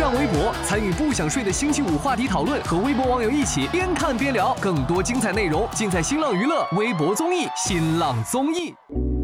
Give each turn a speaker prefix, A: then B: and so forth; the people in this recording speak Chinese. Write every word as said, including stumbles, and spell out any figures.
A: 上微博，参与不想睡的星期五话题讨论，和微博网友一起边看边聊。更多精彩内容尽在新浪娱乐微博综艺新浪综艺。